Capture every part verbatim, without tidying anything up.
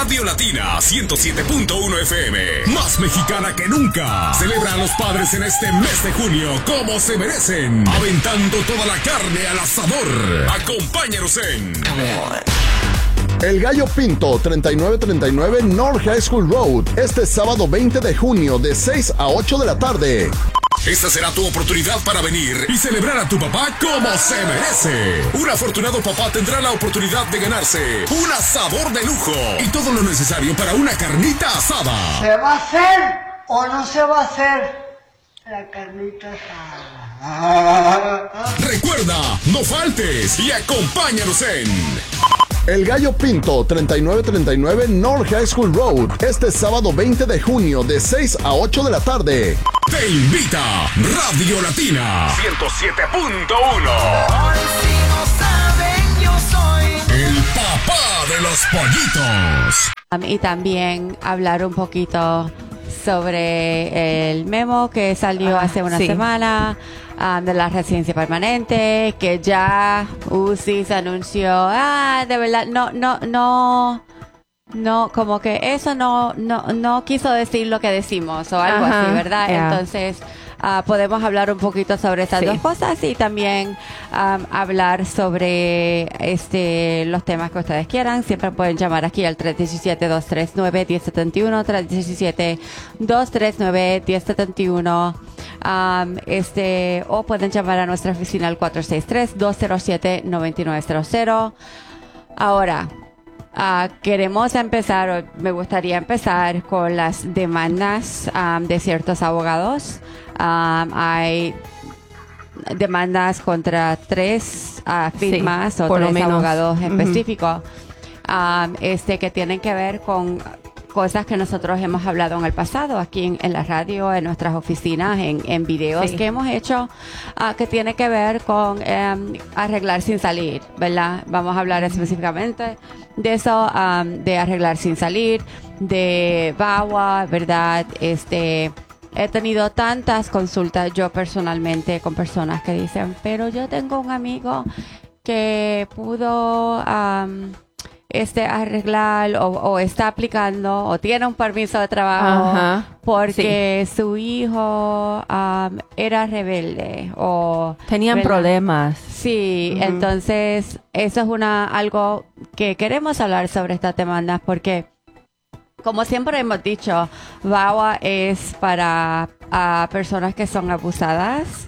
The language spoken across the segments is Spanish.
Radio Latina ciento siete punto uno F M, más mexicana que nunca. Celebra a los padres en este mes de junio como se merecen, aventando toda la carne al asador. Acompáñanos en El Gallo Pinto, treinta y nueve treinta y nueve North High School Road, este sábado veinte de junio de seis a ocho de la tarde. Esta será tu oportunidad para venir y celebrar a tu papá como se merece. Un afortunado papá tendrá la oportunidad de ganarse un asador de lujo y todo lo necesario para una carnita asada. ¿Se va a hacer o no se va a hacer la carnita asada? Recuerda, no faltes y acompáñanos en El Gallo Pinto, treinta y nueve treinta y nueve North High School Road, este sábado veinte de junio de seis a ocho de la tarde. Te invita Radio Latina ciento siete punto uno. Hoy si no saben, yo soy el papá de los pollitos. Um, y también hablar un poquito sobre el memo que salió ah, hace una sí. semana um, de la residencia permanente, que ya U C I se anunció, ah, de verdad, no, no, no, no, como que eso no, no, no quiso decir lo que decimos o algo Ajá, así, ¿verdad? yeah. Entonces, Uh, podemos hablar un poquito sobre estas sí. dos cosas y también um, hablar sobre este los temas que ustedes quieran. Siempre pueden llamar aquí al tres uno siete, dos tres nueve, uno cero siete uno, tres uno siete, dos tres nueve, uno cero siete uno. Um, este, o pueden llamar a nuestra oficina al cuatro seis tres, dos cero siete, nueve nueve cero cero. Ahora, Uh, queremos empezar, o me gustaría empezar con las demandas um, de ciertos abogados. Um, hay demandas contra tres uh, firmas sí, o por tres lo menos. abogados Uh-huh. específicos um, este, que tienen que ver con cosas que nosotros hemos hablado en el pasado, aquí en, en la radio, en nuestras oficinas, en, en videos sí. que hemos hecho, uh, que tiene que ver con um, arreglar sin salir, ¿verdad? Vamos a hablar específicamente de eso, um, de arreglar sin salir, de V A W A, ¿verdad? Este, he tenido tantas consultas yo personalmente con personas que dicen, pero yo tengo un amigo que pudo um, este arreglar o, o está aplicando o tiene un permiso de trabajo Ajá, porque sí. su hijo um, era rebelde o tenían ¿verdad? problemas. Sí, Uh-huh. entonces eso es una algo que queremos hablar sobre estas demandas porque como siempre hemos dicho, V A W A es para uh, personas que son abusadas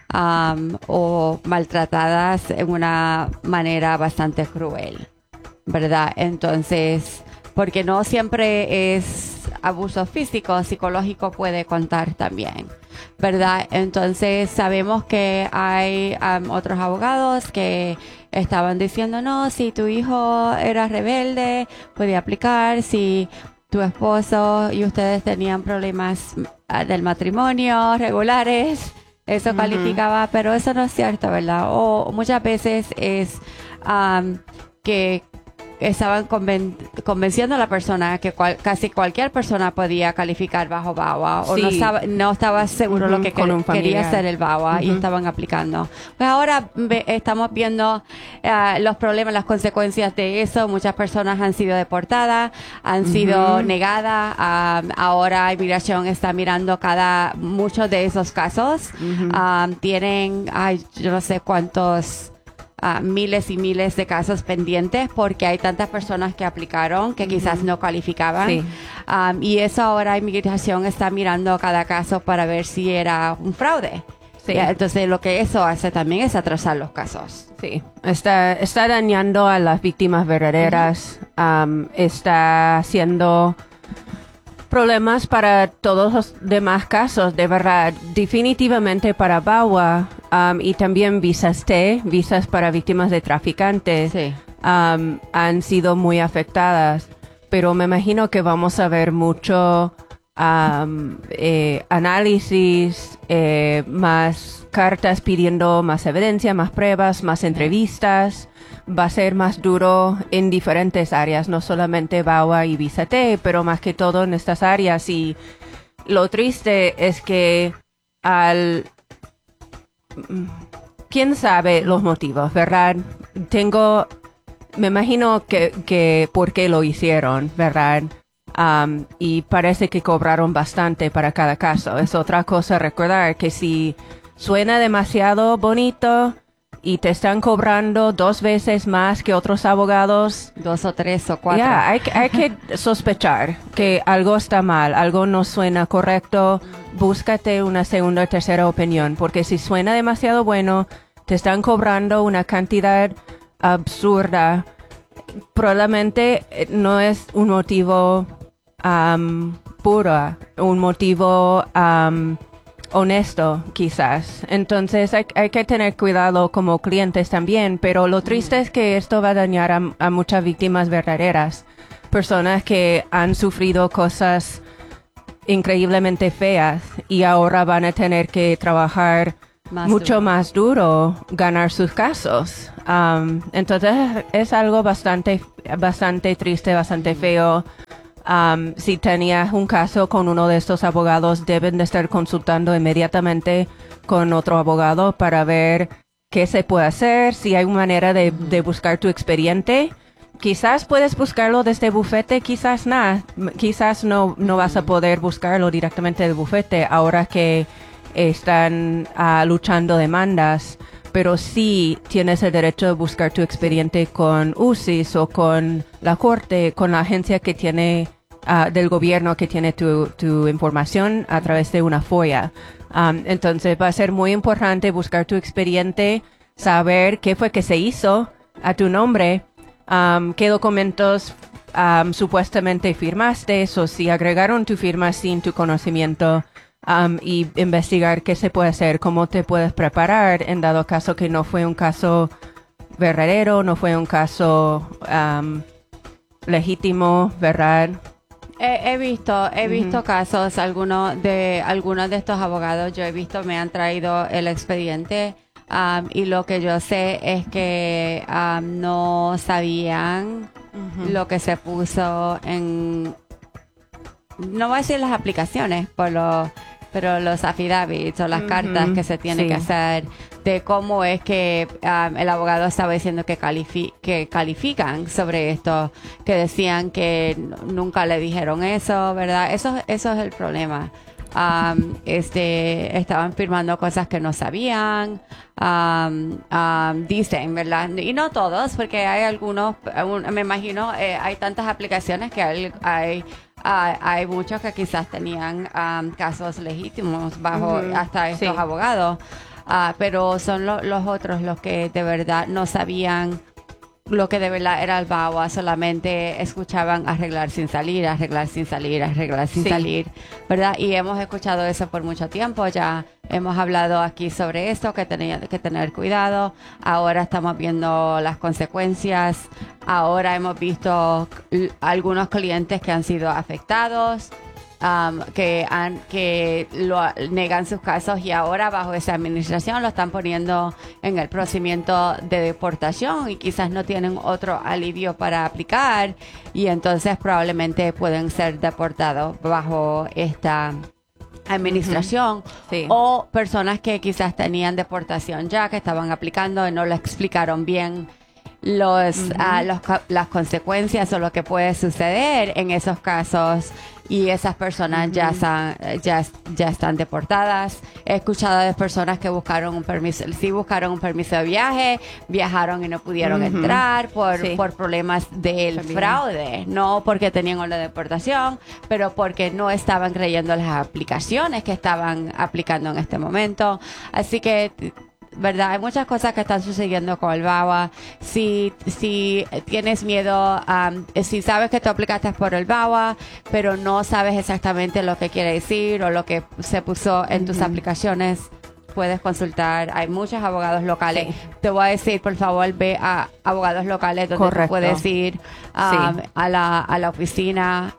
um, o maltratadas en una manera bastante cruel, ¿verdad? Entonces, porque no siempre es abuso físico, psicológico puede contar también, ¿verdad? Entonces, sabemos que hay um, otros abogados que estaban diciendo, no, si tu hijo era rebelde, podía aplicar, si tu esposo y ustedes tenían problemas uh, del matrimonio regulares, eso uh-huh. calificaba, pero eso no es cierto, ¿verdad? O muchas veces es um, que estaban conven- convenciendo a la persona que cual- casi cualquier persona podía calificar bajo V A W A o sí. no estaba, no estaba seguro Uh-huh, lo que con que- un quería familiar. hacer el V A W A uh-huh. y estaban aplicando. Pues ahora ve- estamos viendo uh, los problemas, las consecuencias de eso. Muchas personas han sido deportadas, han uh-huh. sido negadas. Um, ahora inmigración está mirando cada muchos de esos casos. Uh-huh. Um, tienen, ay, yo no sé cuántos Uh, miles y miles de casos pendientes porque hay tantas personas que aplicaron que quizás no calificaban sí. um, y eso ahora inmigración está mirando cada caso para ver si era un fraude. Sí. Yeah, entonces lo que eso hace también es atrasar los casos. Sí, está, está dañando a las víctimas verdaderas, uh-huh. um, está haciendo problemas para todos los demás casos, de verdad, definitivamente para V A W A um, y también visas T, visas para víctimas de traficantes, Sí. um, han sido muy afectadas, pero me imagino que vamos a ver mucho um, eh, análisis, eh, más cartas pidiendo más evidencia, más pruebas, más entrevistas. Va a ser más duro en diferentes áreas, no solamente V A W A y Visa T, pero más que todo en estas áreas. Y lo triste es que al... ¿Quién sabe los motivos, verdad? Tengo me imagino que, que por qué lo hicieron, ¿verdad? Um, y parece que cobraron bastante para cada caso. Es otra cosa recordar que si suena demasiado bonito y te están cobrando dos veces más que otros abogados, Dos o tres o cuatro. ya, hay, que- hay que sospechar que algo está mal, algo no suena correcto. Búscate una segunda o tercera opinión, porque si suena demasiado bueno, te están cobrando una cantidad absurda. Probablemente eh, no es un motivo um, puro, un motivo um, honesto, quizás. Entonces hay, hay que tener cuidado como clientes también, pero lo triste es que esto va a dañar a, a muchas víctimas verdaderas, personas que han sufrido cosas increíblemente feas y ahora van a tener que trabajar Más mucho duro. más duro, ganar sus casos. Um, entonces es algo bastante, bastante triste, bastante feo. Um, si tenías un caso con uno de estos abogados, deben de estar consultando inmediatamente con otro abogado para ver qué se puede hacer, si hay una manera de, de buscar tu expediente. Quizás puedes buscarlo desde bufete, quizás nada. Quizás no, no vas a poder buscarlo directamente del bufete ahora que están uh, luchando demandas. Pero sí tienes el derecho de buscar tu expediente con U C I S o con la corte, con la agencia que tiene, uh, del gobierno que tiene tu, tu información a través de una FOIA. Um, entonces va a ser muy importante buscar tu expediente, saber qué fue que se hizo a tu nombre, um, qué documentos um, supuestamente firmaste, o si agregaron tu firma sin tu conocimiento. Um, y investigar qué se puede hacer, cómo te puedes preparar en dado caso que no fue un caso verdadero, no fue un caso um, legítimo, ¿verdad? He, he visto, he visto casos, algunos de algunos de estos abogados, yo he visto, me han traído el expediente um, y lo que yo sé es que um, no sabían lo que se puso en, no voy a decir las aplicaciones, por lo, pero los affidavits o las Ujú, cartas que se tienen sí. que hacer de cómo es que um, el abogado estaba diciendo que, califi que califican sobre esto, que decían que n- nunca le dijeron eso, ¿verdad? Eso, eso es el problema. Um, este, estaban firmando cosas que no sabían, um, um, dicen, ¿verdad? Y no todos, porque hay algunos, un- me imagino, eh, hay tantas aplicaciones que hay, hay, hay, hay muchos que quizás tenían um, casos legítimos bajo Ujú, hasta estos sí. abogados, Ah, pero son lo- los otros los que de verdad no sabían lo que de verdad era el B A W A, solamente escuchaban arreglar sin salir, arreglar sin salir, arreglar sin Sí. salir, ¿verdad? Y hemos escuchado eso por mucho tiempo, ya hemos hablado aquí sobre esto, que tenía que tener cuidado, ahora estamos viendo las consecuencias, ahora hemos visto l- algunos clientes que han sido afectados, um, que han que lo negan sus casos y ahora bajo esa administración lo están poniendo en el procedimiento de deportación y quizás no tienen otro alivio para aplicar y entonces probablemente pueden ser deportados bajo esta administración. Sí. O personas que quizás tenían deportación ya, que estaban aplicando y no le explicaron bien los, ah, los ca- las consecuencias o lo que puede suceder en esos casos y esas personas ya, están, ya, ya están deportadas. He escuchado de personas que buscaron un permiso, sí buscaron un permiso de viaje, viajaron y no pudieron Ujú. entrar por, Sí. por problemas del También. fraude, no porque tenían una deportación, pero porque no estaban creyendo las aplicaciones que estaban aplicando en este momento. Así que ¿verdad? Hay muchas cosas que están sucediendo con el B A W A. Si, si tienes miedo, um, si sabes que tú aplicaste por el B A W A, pero no sabes exactamente lo que quiere decir o lo que se puso en tus aplicaciones, puedes consultar. Hay muchos abogados locales. Sí. Te voy a decir, por favor, ve a abogados locales donde Correcto. tú puedes ir um, Sí. a, la, a la oficina.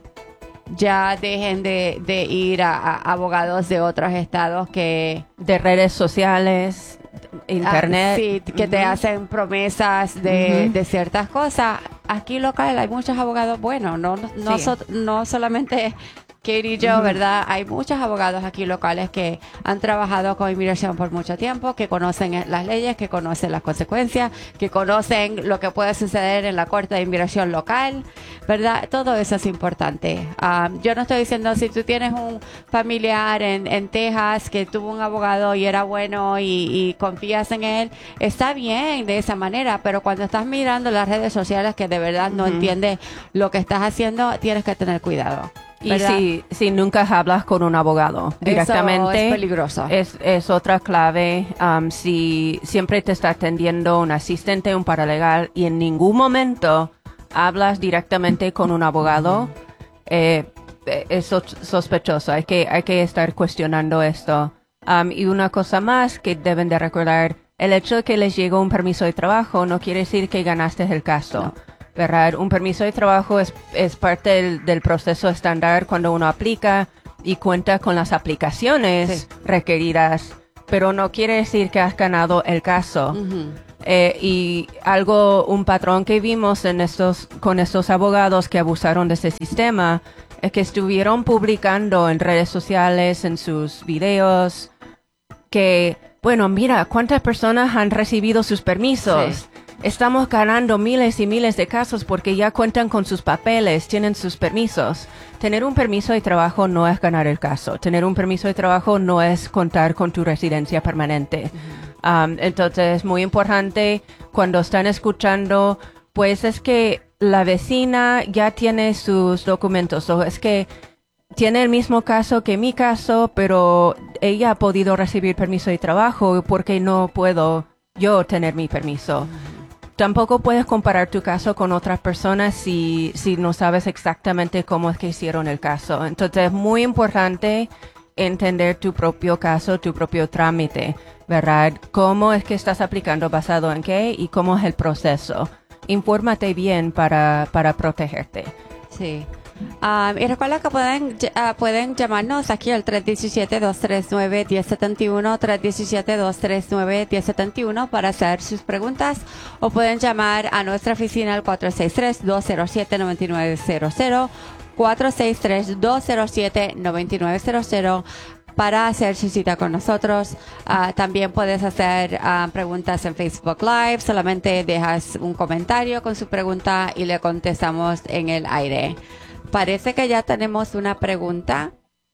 Ya dejen de, de ir a, a abogados de otros estados que De redes sociales, internet. Ah, sí, que te Ujú. hacen promesas de, Ujú. de ciertas cosas. Aquí local hay muchos abogados buenos, no, no, no, Sí. so- no solamente Katie y yo, ¿verdad? Hay muchos abogados aquí locales que han trabajado con inmigración por mucho tiempo, que conocen las leyes, que conocen las consecuencias, que conocen lo que puede suceder en la corte de inmigración local, ¿verdad? Todo eso es importante. Um, yo no estoy diciendo si tú tienes un familiar en, en Texas que tuvo un abogado y era bueno y, y confías en él, está bien de esa manera, pero cuando estás mirando las redes sociales que de verdad no Ujú. entiendes lo que estás haciendo, tienes que tener cuidado. Y ¿verdad? si, si nunca hablas con un abogado directamente, Eso es peligroso. es, es otra clave. Um, si siempre te está atendiendo un asistente, un paralegal, y en ningún momento hablas directamente con un abogado, eh, es sos- sospechoso. Hay que, hay que estar cuestionando esto. Um, y una cosa más que deben de recordar, el hecho de que les llegó un permiso de trabajo no quiere decir que ganaste el caso. No. ¿Verdad? Un permiso de trabajo es, es parte del, del proceso estándar cuando uno aplica y cuenta con las aplicaciones Sí. requeridas, pero no quiere decir que has ganado el caso. Ujú. Eh, y algo, un patrón que vimos en estos, con estos abogados que abusaron de ese sistema, es que estuvieron publicando en redes sociales, en sus videos, que, bueno, mira, cuántas personas han recibido sus permisos. Sí. Estamos ganando miles y miles de casos porque ya cuentan con sus papeles, tienen sus permisos. Tener un permiso de trabajo no es ganar el caso. Tener un permiso de trabajo no es contar con tu residencia permanente. Um, entonces es muy importante cuando están escuchando, pues es que la vecina ya tiene sus documentos, o es que tiene el mismo caso que mi caso, pero ella ha podido recibir permiso de trabajo porque no puedo yo tener mi permiso. Tampoco puedes comparar tu caso con otras personas si, si no sabes exactamente cómo es que hicieron el caso. Entonces es muy importante entender tu propio caso, tu propio trámite, ¿verdad? ¿Cómo es que estás aplicando, basado en qué y cómo es el proceso? Infórmate bien para, para protegerte. Sí. Um, y recuerda que pueden, uh, pueden llamarnos aquí al tres uno siete, dos tres nueve, uno cero siete uno, tres uno siete, dos tres nueve, uno cero siete uno para hacer sus preguntas, o pueden llamar a nuestra oficina al cuatro seis tres, dos cero siete, nueve nueve cero cero, cuatro seis tres, dos cero siete, nueve nueve cero cero para hacer su cita con nosotros. Uh, también puedes hacer uh, preguntas en Facebook Live, solamente dejas un comentario con su pregunta y le contestamos en el aire. Parece que ya tenemos una pregunta.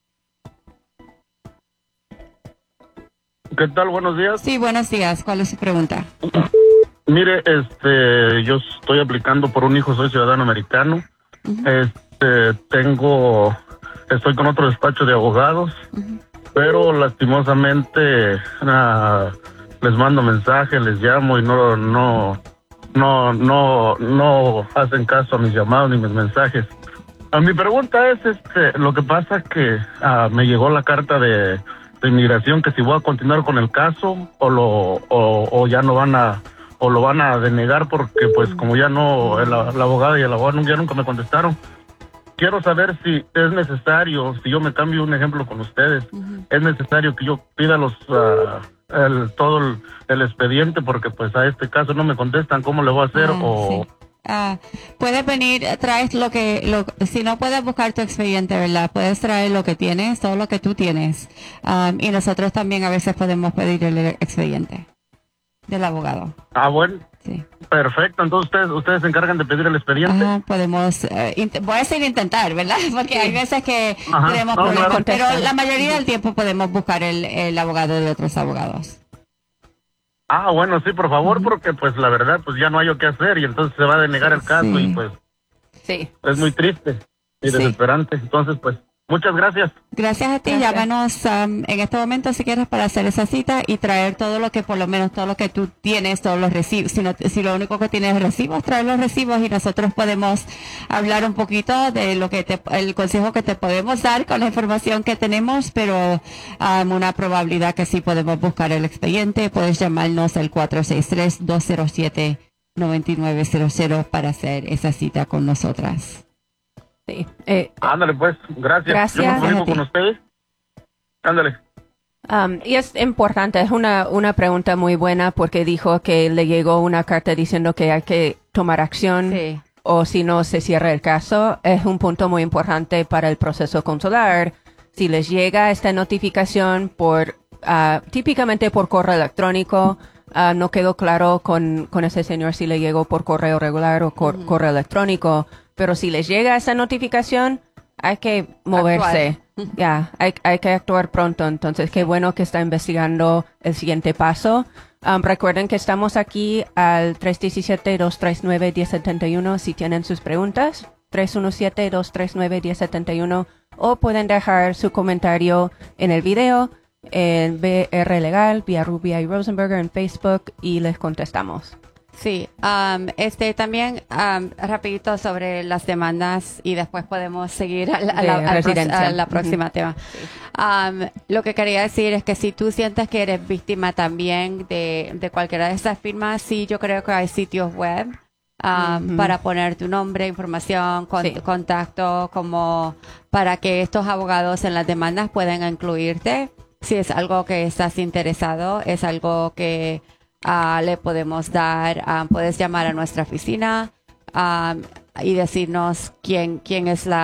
¿Qué tal? Buenos días. Sí, buenos días. ¿Cuál es su pregunta? Mire, este, yo estoy aplicando por un hijo, soy ciudadano americano. Uh-huh. Este, tengo, estoy con otro despacho de abogados, Uh-huh. pero lastimosamente ah, les mando mensajes, les llamo y no, no, no, no, no hacen caso a mis llamados ni mis mensajes. Ah, mi pregunta es, este, lo que pasa que ah, me llegó la carta de, de inmigración que si voy a continuar con el caso o lo, o, o ya no van a, o lo van a denegar porque pues como ya no, el, la abogada y el abogado ya nunca me contestaron. Quiero saber si es necesario, si yo me cambio un ejemplo con ustedes, Uh-huh. es necesario que yo pida los, ah, el, todo el, el expediente porque pues a este caso no me contestan, ¿cómo le voy a hacer? Ah, o sí. Ah, puedes venir, traes lo que, lo, si no puedes buscar tu expediente, ¿verdad? Puedes traer lo que tienes, todo lo que tú tienes. Um, y nosotros también a veces podemos pedir el expediente del abogado. Ah, bueno, Sí. perfecto. Entonces ustedes, ustedes se encargan de pedir el expediente. Ajá, podemos, eh, int- voy a decir intentar, ¿verdad? Porque hay veces que Ajá, tenemos no, problemas, claro. pero la mayoría del tiempo podemos buscar el, el abogado de otros abogados. Ah, bueno, sí, por favor, Ujú. porque pues la verdad pues ya no hay o qué hacer y entonces se va a denegar el caso Sí. y pues Sí. es muy triste y Sí. desesperante. Entonces pues muchas gracias. Gracias a ti, Gracias. llámanos um, en este momento si quieres para hacer esa cita y traer todo lo que, por lo menos todo lo que tú tienes, todos los recibos. Si, no- si lo único que tienes es recibos, traer los recibos y nosotros podemos hablar un poquito de lo que te, el consejo que te podemos dar con la información que tenemos, pero um, una probabilidad que sí podemos buscar el expediente. Puedes llamarnos al cuatro seis tres, dos cero siete, nueve nueve cero cero para hacer esa cita con nosotras. Sí. Eh, Ándale pues, gracias. Gracias. Yo me comunico A ti. con ustedes. Ándale. Um, y es importante, es una, una pregunta muy buena porque dijo que le llegó una carta diciendo que hay que tomar acción Sí. o si no se cierra el caso, es un punto muy importante para el proceso consular. Si les llega esta notificación por, uh, típicamente por correo electrónico, uh, no quedó claro con, con ese señor si le llegó por correo regular o cor- uh-huh. correo electrónico, pero si les llega esa notificación, hay que moverse. Ya, yeah, hay, hay que actuar pronto. Entonces, qué bueno que está investigando el siguiente paso. Um, recuerden que estamos aquí al tres uno siete, dos tres nueve, uno cero siete uno si tienen sus preguntas. tres uno siete, dos tres nueve, uno cero siete uno o pueden dejar su comentario en el video en B R Legal, vía Rubia y Rosenberger en Facebook y les contestamos. Sí, um, este también um, rapidito sobre las demandas y después podemos seguir a la, a la, al pro- a la próxima uh-huh. tema. Sí. Um, lo que quería decir es que si tú sientes que eres víctima también de, de cualquiera de estas firmas, sí, yo creo que hay sitios web um, uh-huh. para poner tu nombre, información, con, sí. contacto, como para que estos abogados en las demandas puedan incluirte. Si es algo que estás interesado, es algo que Uh, le podemos dar, um, puedes llamar a nuestra oficina um, y decirnos quién, quién es la